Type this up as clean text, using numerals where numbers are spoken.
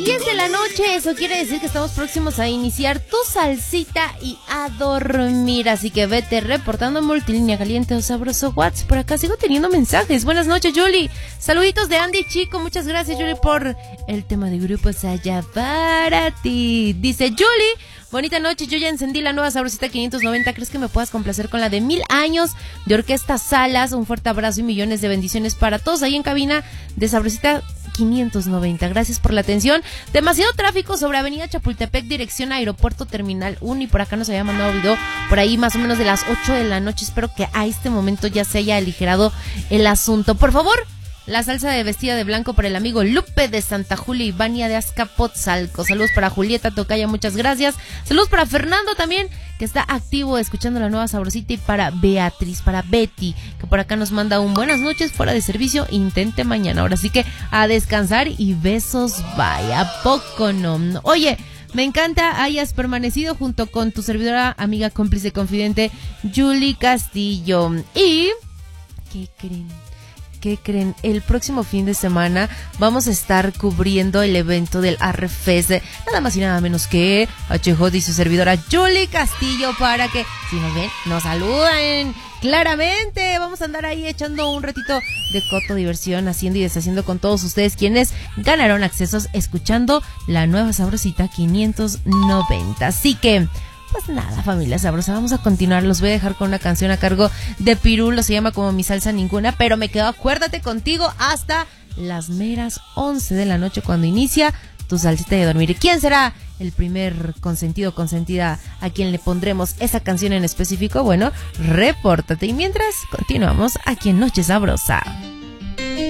10 de la noche, eso quiere decir que estamos próximos a iniciar tu salsita y a dormir, así que vete reportando Multilínea Caliente o Sabroso WhatsApp. Por acá sigo teniendo mensajes. Buenas noches, Julie. Saluditos de Andy Chico, muchas gracias, Julie, por el tema de grupos allá para ti. Dice Julie, bonita noche, yo ya encendí la nueva Sabrosita 590, ¿crees que me puedas complacer con la de 1000 años de Orquesta Salas? Un fuerte abrazo y millones de bendiciones para todos ahí en cabina de Sabrosita 590. Gracias por la atención. Demasiado tráfico sobre Avenida Chapultepec, dirección Aeropuerto Terminal 1, y por acá nos había mandado video por ahí más o menos de las 8 de la noche. Espero que a este momento ya se haya aligerado el asunto. Por favor, la salsa de vestida de blanco para el amigo Lupe de Santa Julia y Vania de Azcapotzalco. Saludos para Julieta Tocaya, muchas gracias. Saludos para Fernando también, que está activo escuchando la nueva Sabrosita, y para Beatriz, para Betty, que por acá nos manda un buenas noches, fuera de servicio, intente mañana. Ahora sí que a descansar y besos, vaya, poco no. Oye, me encanta hayas permanecido junto con tu servidora, amiga, cómplice, confidente, Julie Castillo. Y ¿qué creen? ¿Qué creen? El próximo fin de semana vamos a estar cubriendo el evento del Arrefest, nada más y nada menos que HJ y su servidora Julie Castillo, para que, si nos ven, nos saluden. Claramente, vamos a andar ahí echando un ratito de coto, diversión, haciendo y deshaciendo con todos ustedes, quienes ganaron accesos escuchando la nueva Sabrosita 590. Así que, pues nada, familia sabrosa, vamos a continuar. Los voy a dejar con una canción a cargo de Pirulo, se llama Como Mi Salsa Ninguna, pero me quedo, acuérdate, contigo hasta las meras 11 de la noche cuando inicia tu salsita de dormir. ¿Y quién será el primer consentido, consentida a quien le pondremos esa canción en específico? Bueno, repórtate. Y mientras, continuamos aquí en Noche Sabrosa.